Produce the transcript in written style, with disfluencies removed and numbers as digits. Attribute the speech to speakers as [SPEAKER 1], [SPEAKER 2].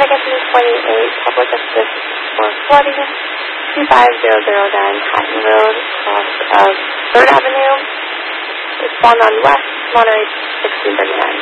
[SPEAKER 1] Avenue 28, Public Assist for Flooding, 25009 Hatton Road, cross of 3rd Avenue. Respond on West, Monterey 1639.